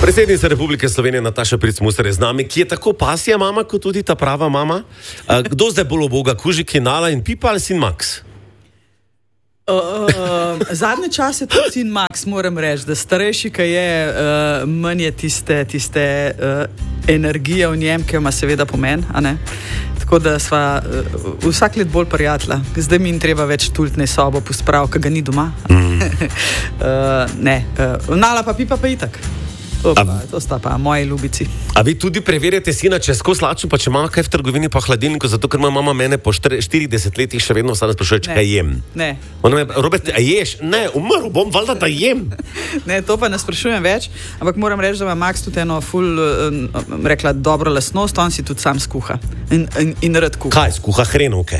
Predsednica Republike Slovenije Nataša Pirc Musar je z nami, ki je tako pasja mama, kot tudi ta prava mama. Kdo zdaj bolj uboga, Kužik, Nala in Pipa ali sin Max? Zadnje čase tudi sin Max, moram reči, da starejši, ki je, manj je tiste energije v njem, ki ima seveda pomen, a ne? Tako da sva vsak let bolj prijatelja. Zdaj mi ni treba več tultne sobo posprav, ki ga ni doma. Nala pa Pipa pa itak. To sta pa moji ljubici. A vi tudi preverjate sina, če skozi lačo, pa če ima kaj v trgovini pa hladilniku, zato ker moja mama mene po 40 letih še vedno vsane sprašuje, če kaj jem. Ne. Ona me, Robert, a ješ? Ne, umrl bom, valjda da jem. Ne, to pa ne sprašujem več, ampak moram reči, da ima Max tudi eno rekla, dobro lastnost, on si tudi sam skuha. In rad kuha. Kaj, skuha hrenovke?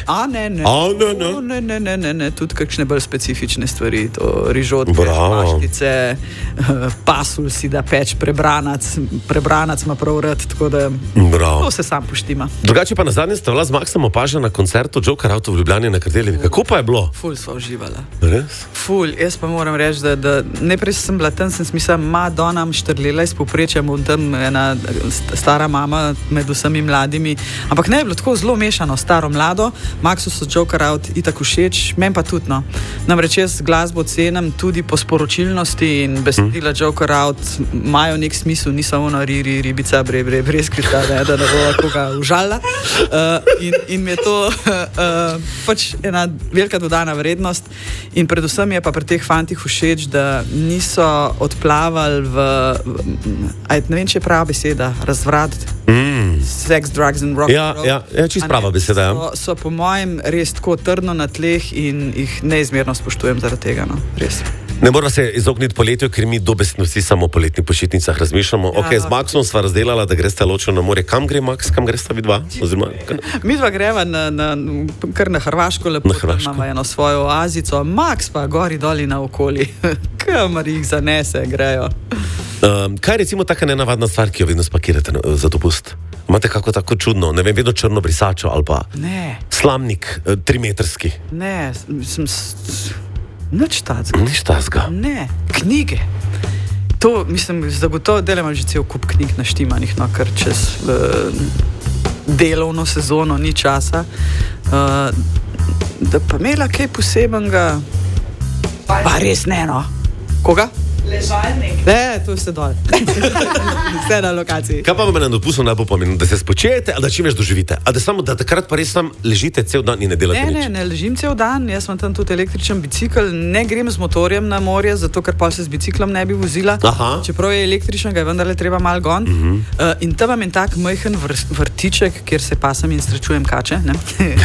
Ne, tudi kakšne bolj specifične stvari, to rižotke, paštice, pasulj si da peč, prebranac ima prav rad, tako da to se sam poštima. Drugače pa na zadnje ste bila z Maxom opažena na koncertu Joker Out v Ljubljani na Kardeljevi. Kako pa je bilo? Ful sva uživala. Res? Ful, jaz pa moram reči, da najprej sem bila tam, sem smisla, Madonna štrlela iz povprečja, tam ena stara mama med vsemi mladimi, ampak ne je bilo tako zelo mešano, staro, mlado. Maxu so Joker Out itak všeč, meni pa tudi, no. Namreč jaz glasbo cenim tudi po sporočilnosti in besedila Joker Out imajo nek smisel, niso ono ribica, brezkrita, da ne bo koga užalila. In mi je to pač ena velika dodana vrednost in predvsem je pa pri teh fantih všeč, da niso odplavali ne vem, če je prava beseda, razvrat, sex, drugs and rock and roll. Ja, čist prava beseda. So po mojem res tako trdno na tleh in jih neizmerno spoštujem zaradi tega, no, res. Ne moramo se izogniti poletju, ker mi dobesedno vsi samo o poletnih počitnicah razmišljamo. Z Maxom sva razdelala, da greste ločeno na morje. Kam gre Max, kam greste vidva? Mi dva greva kar na Hrvaško, lepo imamo eno svojo oazico, Max pa gori doli na okoli, kamar jih zanese, grejo. Kaj je recimo taka nenavadna stvar, ki jo vedno spakirate za dopust? Imate kako tako čudno, ne vem, vedno črno brisačo ali pa slamnik 3-metrski? Ne, nič tacga. Nič tacga? Ne, knjige. To, mislim, zagotovo delamo že cel kup knjig naštimanih, no, ker čez delovno sezono ni časa. Da pa imela kaj posebenega, pa res ne, no. Koga? Ležalnik. Ne, to je vse dol. Vse na lokaciji. Kaj pa vam je na dopustu najbolj pomembno? Da se spočijete ali da čim več doživite? Ali da samo, da takrat pa res tam ležite cel dan in ne delate nič? Ne ležim cel dan. Jaz imam tam tudi električen bicikl. Ne grem z motorjem na morje, zato ker pa se z biciklom ne bi vozila. Čeprav je električen, ga je vendarle treba malo gon. In tam imam en tak majhen vrtiček, kjer se pasam in srečujem kače. Ne?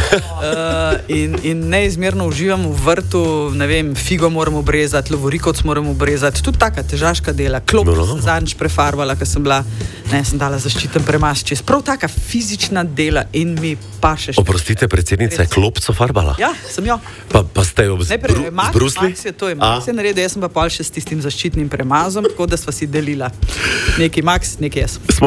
In neizmerno uživam v vrtu, ne vem, figo moram obrezati, lovorikovc moram obrezati. Tudi taka težaška dela, klop sem zadnjič prefarvala, ker sem bila, sem dala zaščiten premaz čez. Prav taka fizična dela in mi pa še... Oprostite, predsednica, je klopco farbala? Ja, sem jo. Pa ste jo zbrusli? Max je to, Max je naredil, jaz sem pa pol še s tistim zaščitnim premazom, tako da sva si delila. Neki Max, neki jaz.